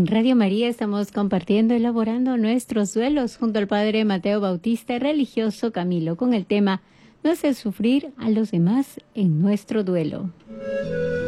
Radio María estamos compartiendo, elaborando nuestros duelos junto al Padre Mateo Bautista y religioso Camilo con el tema "No hacer sufrir a los demás en nuestro duelo".